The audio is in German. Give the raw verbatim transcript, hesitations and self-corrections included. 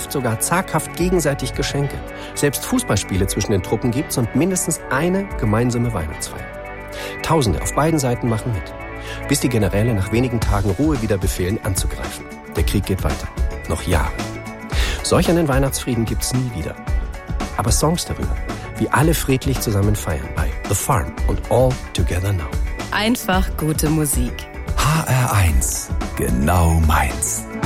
oft sogar zaghaft gegenseitig Geschenke. Selbst Fußballspiele zwischen den Truppen gibt's und mindestens eine gemeinsame Weihnachtsfeier. Tausende auf beiden Seiten machen mit, bis die Generäle nach wenigen Tagen Ruhe wieder befehlen, anzugreifen. Der Krieg geht weiter. Noch Jahre. Solch einen Weihnachtsfrieden gibt's nie wieder. Aber Songs darüber, wie alle friedlich zusammen feiern bei The Farm und All Together Now. Einfach gute Musik. H R eins. Genau meins.